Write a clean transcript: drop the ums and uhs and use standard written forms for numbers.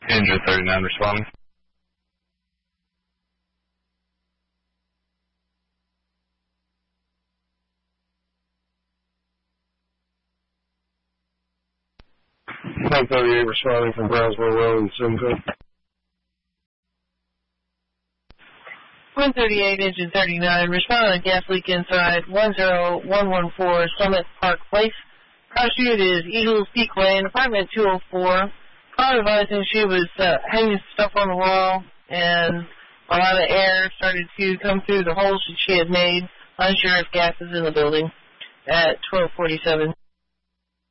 Engine 39 responding. Tank 38 responding from Brownsville Road in Simcoe. 138, engine 39, respond on gas leak inside 10114 Summit Park Place. Cross street is Eagles Peak Lane, apartment 204. Call advising she was hanging stuff on the wall, and a lot of air started to come through the holes that she had made. Unsure if gas is in the building at 1247.